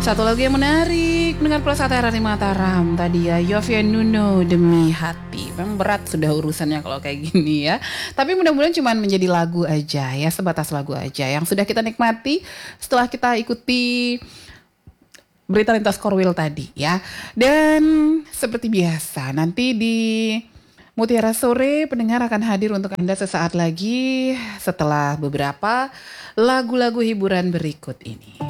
Satu lagu yang menarik, mendengar Plus Atera di Mataram tadi ya, Yovie Nuno Demi Hati. Memang berat sudah urusannya kalau kayak gini ya. Tapi mudah-mudahan cuma menjadi lagu aja ya, sebatas lagu aja yang sudah kita nikmati setelah kita ikuti berita lintas Korwil tadi ya. Dan seperti biasa nanti di Mutiara Sore pendengar akan hadir untuk Anda sesaat lagi setelah beberapa lagu-lagu hiburan berikut ini.